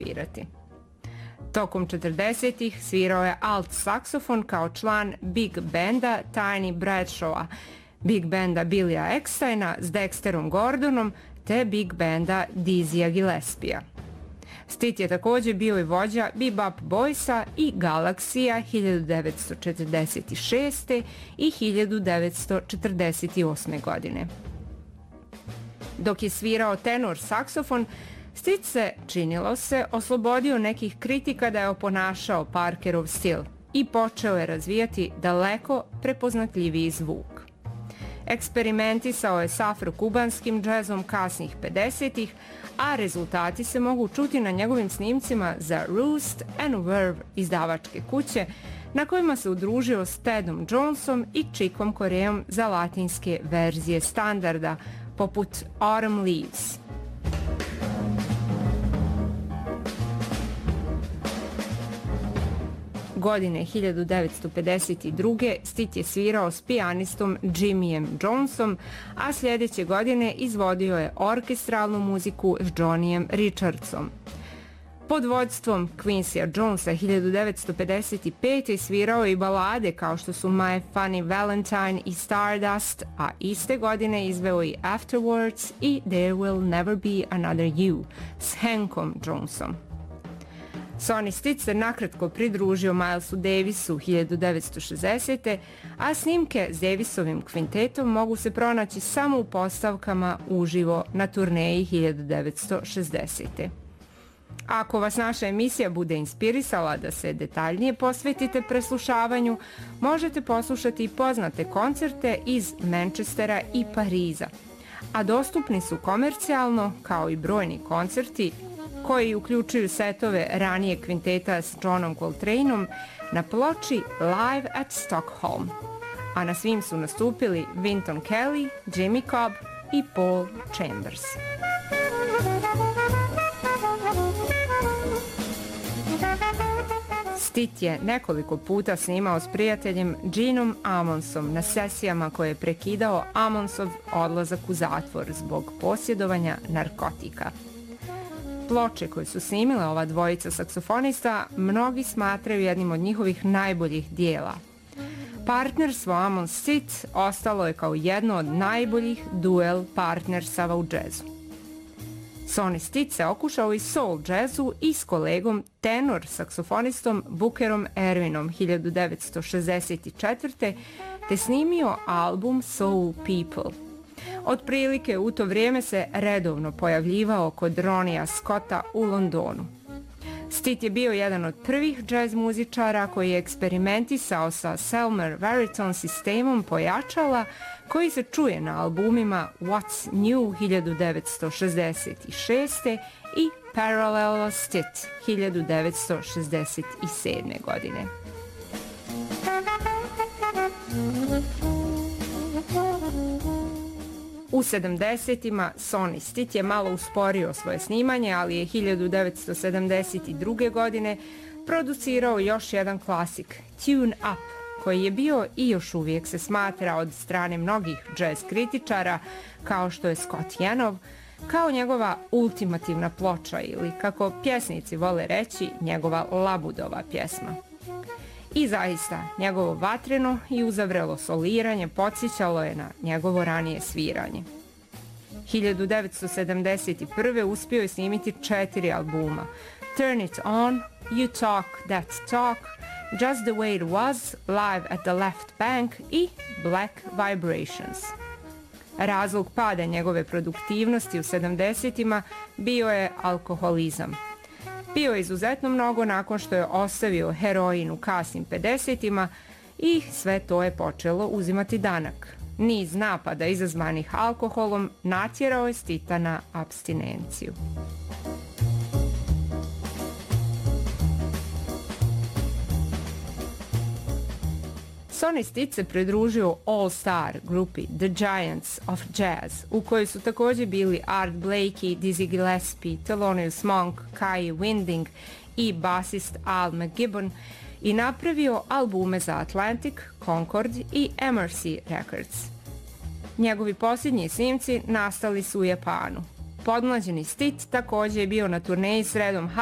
svirati. Tokom 40-ih svirao je alt saksofon kao član big benda Tiny Bradshawa, big benda Billya Ecksteina s Dexterom Gordonom te big benda Dizzyja Gillespija. Stitt je također bio i vođa Bebop Boysa i Galaxija 1946. i 1948. godine. Dok je svirao tenor saksofon, Stitt se, činilo se, oslobodio nekih kritika da je oponašao Parkerov stil i počeo je razvijati daleko prepoznatljiviji zvuk. Eksperimentisao je s afro-kubanskim džezom kasnih 50-ih, a rezultati se mogu čuti na njegovim snimcima za Roost and Verve izdavačke kuće, na kojima se udružio s Tedom Jonesom i Chickom Coreom za latinske verzije standarda, poput Autumn Leaves. Godine 1952. Stitt je svirao s pijanistom Jimmyjem Jonesom, a sljedeće godine izvodio je orkestralnu muziku s Johnnyjem Richardsom. Pod vodstvom Quincyja Jonesa 1955. svirao i balade kao što su My Funny Valentine i Stardust, a iste godine izveo i Afterwards i There Will Never Be Another You s Hankom Jonesom. Sonny Stitt se nakratko pridružio Milesu Davisu 1960. a snimke s Davisovim kvintetom mogu se pronaći samo u postavkama uživo na turneji 1960. Ako vas naša emisija bude inspirisala da se detaljnije posvetite preslušavanju, možete poslušati i poznate koncerte iz Manchestera i Pariza, a dostupni su komercijalno kao i brojni koncerti koji uključuju setove ranije kvinteta s Johnom Coltraneom na ploči Live at Stockholm, a na svim su nastupili Wynton Kelly, Jimmy Cobb i Paul Chambers. Stitt je nekoliko puta snimao s prijateljem Geneom Ammonsom na sesijama koje je prekidao Ammonsov odlazak u zatvor zbog posjedovanja narkotika. Ploče koje su snimile ova dvojica saksofonista mnogi smatraju jednim od njihovih najboljih dijela. Partnerstvo Ammons-Stitt ostalo je kao jedno od najboljih duel partnersava u džezu. Sonny Stitt se okušao i soul džezu i s kolegom tenor saksofonistom Bookerom Ervinom 1964. te snimio album Soul People. Otprilike u to vrijeme se redovno pojavljivao kod Ronija Scotta u Londonu. Stitt je bio jedan od prvih džez muzičara koji je eksperimentisao sa Selmer Variton sistemom pojačala koji se čuje na albumima What's New 1966. i Parallel Stitt 1967. godine. U 70-ima Sonny Stitt je malo usporio svoje snimanje, ali je 1972. godine producirao još jedan klasik, Tune Up, koji je bio i još uvijek se smatra od strane mnogih jazz kritičara, kao što je Scott Ianov, kao njegova ultimativna ploča ili, kako pjesnici vole reći, njegova labudova pjesma. I zaista, njegovo vatreno i uzavrelo soliranje podsjećalo je na njegovo ranije sviranje. 1971. uspio je snimiti 4 albuma: Turn It On, You Talk That Talk, Just the Way It Was, Live at the Left Bank i Black Vibrations. Razlog pada njegove produktivnosti u 70-ima bio je alkoholizam. Pio je izuzetno mnogo nakon što je ostavio heroin u kasnim 50-ima i sve to je počelo uzimati danak. Niz napada izazvanih alkoholom natjerao je Stitta na apstinenciju. Sonny Stitt se pridružio all-star grupi The Giants of Jazz, u kojoj su također bili Art Blakey, Dizzy Gillespie, Thelonious Monk, Kai Winding i basist Al McGibbon, i napravio albume za Atlantic, Concord i Emercy Records. Njegovi posljednji snimci nastali su u Japanu. Podmlađeni Stitt također je bio na turneji s redom